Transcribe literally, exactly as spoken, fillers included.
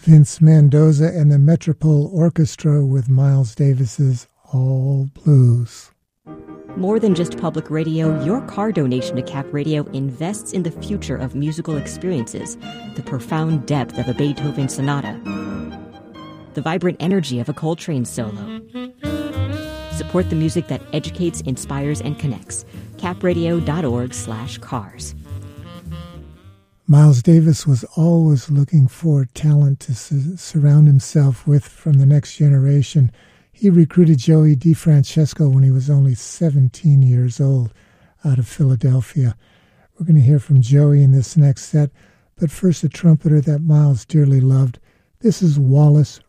Vince Mendoza and the Metropole Orchestra with Miles Davis's All Blues. More than just public radio, your car donation to Cap Radio invests in the future of musical experiences, the profound depth of a Beethoven sonata, the vibrant energy of a Coltrane solo. Support the music that educates, inspires, and connects. capradio.org slash cars. Miles Davis was always looking for talent to su- surround himself with from the next generation. He recruited Joey DeFrancesco when he was only seventeen years old out of Philadelphia. We're going to hear from Joey in this next set, but first a trumpeter that Miles dearly loved. This is Wallace